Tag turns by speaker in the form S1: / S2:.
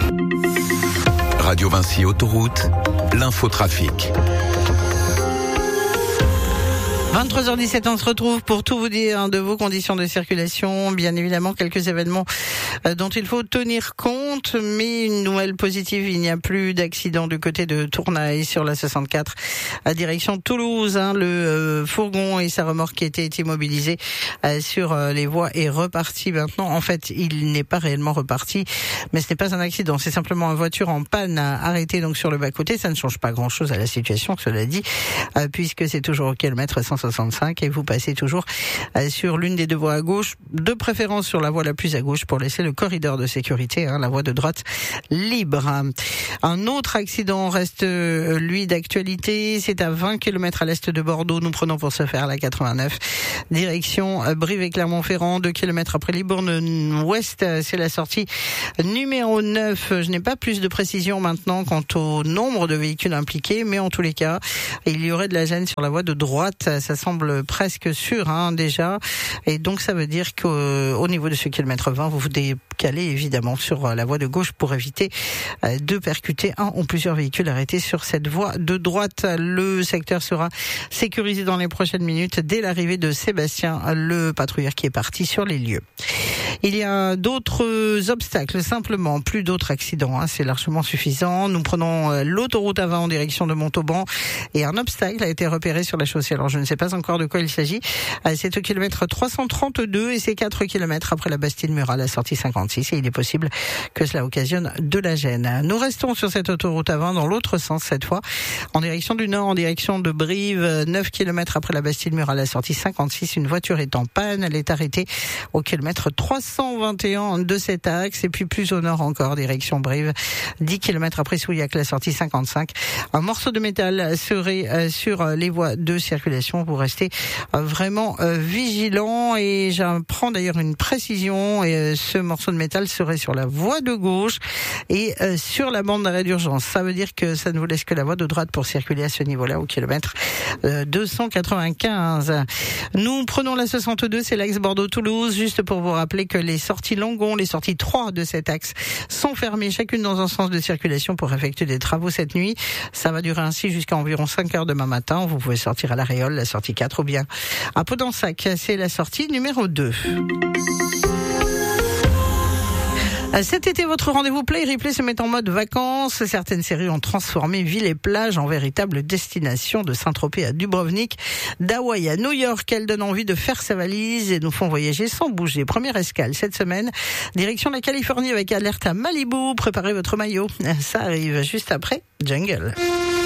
S1: Radio Vinci Autoroute, l'infotrafic.
S2: 23h17, on se retrouve pour tout vous dire de vos conditions de circulation. Bien évidemment, quelques événements dont il faut tenir compte, mais une nouvelle positive, il n'y a plus d'accident du côté de Tournaille sur la 64 à direction de Toulouse. Le fourgon et sa remorque qui étaient immobilisés sur les voies est reparti maintenant. En fait, il n'est pas réellement reparti, mais ce n'est pas un accident, c'est simplement une voiture en panne arrêtée donc sur le bas-côté. Ça ne change pas grand-chose à la situation, cela dit, puisque c'est toujours au kilomètre 165 et vous passez toujours sur l'une des deux voies à gauche, de préférence sur la voie la plus à gauche pour laisser le corridor de sécurité, la voie de droite libre. Un autre accident reste lui d'actualité, c'est à 20 km à l'est de Bordeaux. Nous prenons pour ce faire la 89 direction Brive et Clermont-Ferrand, 2 km après Libourne Ouest, c'est la sortie numéro 9. Je n'ai pas plus de précision maintenant quant au nombre de véhicules impliqués, mais en tous les cas, il y aurait de la gêne sur la voie de droite. Ça semble presque sûr déjà, et donc ça veut dire qu'au niveau de ce kilomètre 20, vous vous décalez évidemment sur la voie de gauche pour éviter de percuter un ou plusieurs véhicules arrêtés sur cette voie de droite. Le secteur sera sécurisé dans les prochaines minutes dès l'arrivée de Sébastien, le patrouilleur qui est parti sur les lieux. Il y a d'autres obstacles, simplement, plus d'autres accidents, c'est largement suffisant. Nous prenons l'autoroute A20 en direction de Montauban et un obstacle a été repéré sur la chaussée. Alors je ne sais pas encore de quoi il s'agit. C'est au kilomètre 332 et c'est 4 kilomètres après la Bastide-Murat, la sortie 56, et il est possible que cela occasionne de la gêne. Nous restons sur cette autoroute A20 dans l'autre sens cette fois, en direction du nord, en direction de Brive, 9 kilomètres après la Bastide-Murat, la sortie 56. Une voiture est en panne, elle est arrêtée au kilomètre 321 de cet axe, et puis plus au nord encore, direction Brive, 10 kilomètres après Souillac, la sortie 55. Un morceau de métal serait sur les voies de circulation. Vous restez vraiment vigilant, et j'apprends d'ailleurs une précision, et ce morceau de métal serait sur la voie de gauche et sur la bande d'arrêt d'urgence. Ça veut dire que ça ne vous laisse que la voie de droite pour circuler à ce niveau-là au kilomètre 295. Nous prenons la 62, c'est l'axe Bordeaux-Toulouse, juste pour vous rappeler que les sorties Langon, les sorties 3 de cet axe sont fermées, chacune dans un sens de circulation pour effectuer des travaux cette nuit. Ça va durer ainsi jusqu'à environ 5 heures demain matin. Vous pouvez sortir à la Réole, la sortie 4, ou bien à Podensac, c'est la sortie numéro 2. Cet été, votre rendez-vous Play Replay se met en mode vacances. Certaines séries ont transformé villes et plages en véritable destination, de Saint-Tropez à Dubrovnik, d'Hawaï à New York. Elles donnent envie de faire sa valise et nous font voyager sans bouger. Première escale cette semaine, direction la Californie avec alerte à Malibu. Préparez votre maillot, ça arrive juste après Jungle.